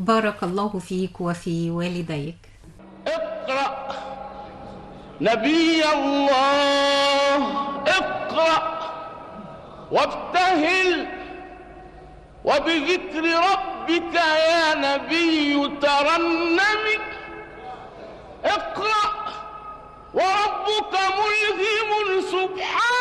بارك الله فيك وفي والديك. اقرأ نبي الله، اقرأ وابتهل، وبذكر ربك يا نبي ترنم. اقرأ وربك ملهم سبحانه